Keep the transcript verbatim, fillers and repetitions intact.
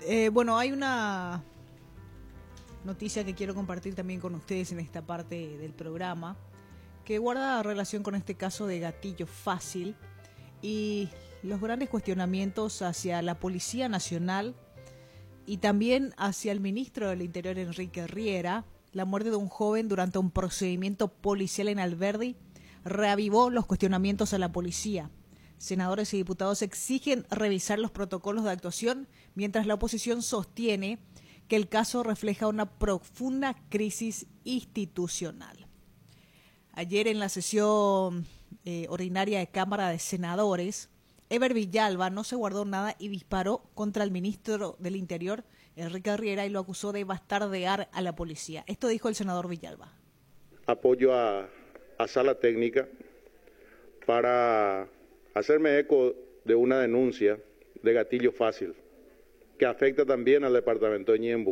Eh, bueno, hay una noticia que quiero compartir también con ustedes en esta parte del programa, que guarda relación con este caso de gatillo fácil y los grandes cuestionamientos hacia la Policía Nacional y también hacia el ministro del Interior, Enrique Riera. La muerte de un joven durante un procedimiento policial en Alberdi reavivó los cuestionamientos a la policía. Senadores y diputados exigen revisar los protocolos de actuación, mientras la oposición sostiene que el caso refleja una profunda crisis institucional. Ayer en la sesión eh, ordinaria de Cámara de Senadores, Eber Villalba no se guardó nada y disparó contra el ministro del Interior, Enrique Riera, y lo acusó de bastardear a la policía. Esto dijo el senador Villalba. Apoyo a, a Sala Técnica para hacerme eco de una denuncia de gatillo fácil que afecta también al departamento de Ñemby.